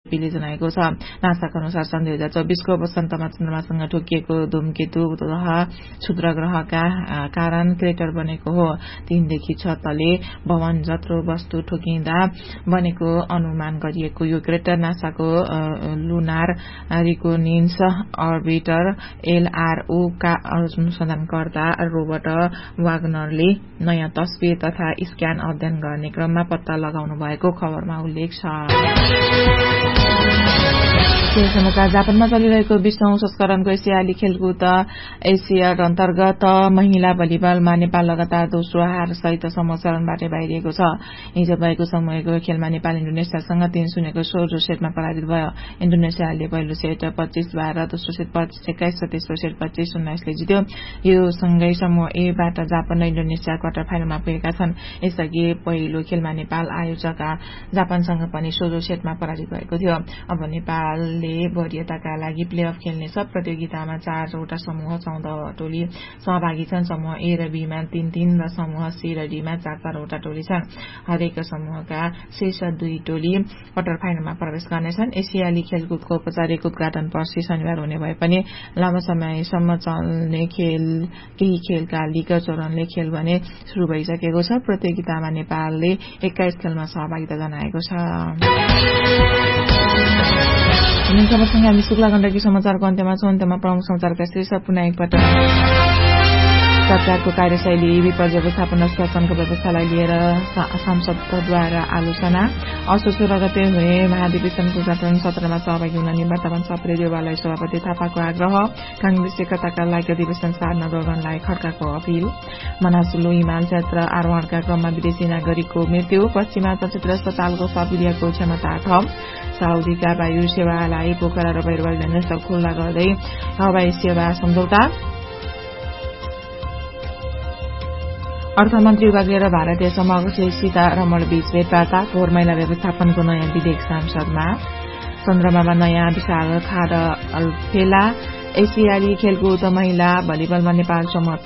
पीले जनाएको छ। नासाको अनुसार सन् 2024 को वसन्तमा चन्द्रमासँग ठोकिएको धूमकेतु क्षुद्र ग्रहका कारण क्रेटर बनेको हो। 3 देखि 6 तले भवन जत्रो वस्तु ठोकिँदा बनेको अनुमान गरिएको यो क्रेटर नासाको लुनार रिकोनेन्स अर्बिटर LRO का अनुसन्धानकर्ता रोबर्ट वाग्नरले नयाँ तस्बिर तथा स्क्यान अध्ययन गर्ने क्रममा पत्ता लगाउनु भएको खबरमा उल्लेख छ। समाचार जापानमा चलिरहेको 20औं संस्करणको एसियाली खेलकुद एसियड अन्तर्गत महिला भलिबलमा नेपाल लगातार दोस्रो हार सहित समूह चरणबाट बाहिरिएको छ। हिजो भएको समूहको खेलमा नेपाल इन्डोनेसियासँग 3-0 को सोझो सेटमा पराजित भयो। इन्डोनेसियाले पहिलो सेट 25-12, दोस्रो सेट 21 र तेस्रो सेट 25-19 ले जित्यो। यो सँगै समूह ए बाट जापान र इन्डोनेसिया क्वार्टर फाइनलमा पुगेका छन्। यसअघि पहिलो खेलमा नेपाल आयोजक जापानसँग पनि सोझो सेटमा पराजित भएको थियो। अब नेपालले वरियताका लागि प्लेअफ खेल्नेछ। प्रतियोगितामा 4वटा समूह 14 टोली सहभागी छन्। समूह ए र बी मा 3-3 र समूह सी र डी मा 4-4वटा टोली छन्। हरेक समूहका शीर्ष 2 टोली क्वार्टर फाइनलमा प्रवेश गर्नेछन्। एसियाली खेलकुदको औपचारिक उद्घाटन पर्सि शनिबार हुने भए पनि लामो समयसम्म चल्ने केही खेलका लीग चरणले खेल भने शुरू भइसकेको छ। प्रतियोगितामा नेपालले 21 खेलमा सहभागिता जनाएको छ। खबरसँग हामी शुक्ला गण्डकी समाचारको अन्त्यमा छौं। अन्त्यमा प्रमुख समाचारका शीर्षक पुनः एकपटक। सरकारको कार्यशैली विपद व्यवस्थापन र शासनको व्यवस्थालाई लिएर सांसदद्वारा आलोचना। असोज 16 गते हुने महाधिवेशनको उद्घाटन सत्रमा सहभागी हुन निवर्तमान सप्रेदेवालय सभापति थापाको आग्रह। कांग्रेस एकताका लागि अधिवेशन सार्न गगनलाई खड्काको अपील। मनासुलु हिमाल क्षेत्र आरोहणका क्रममा विदेशी नागरिकको मृत्यु। पश्चिमाञ्चल क्षेत्र अस्पतालको शवविलियाको क्षमता थप। साउदीका वायु सेवालाई पोखरा र भैरवा विमानस्थल खुल्ला गर्दै हवाई सेवा सम्झौता। अर्थमन्त्री विभागले र भारतीय समूह सीतारमण बीच भेटवार्ता। फोहोर मैला व्यवस्थापनको नयाँ विधेयक संसदमा। चन्द्रमामा नयाँ विशाल खाड फेला। एसियाली खेलकुद महिला भलिबलमा नेपाल समूह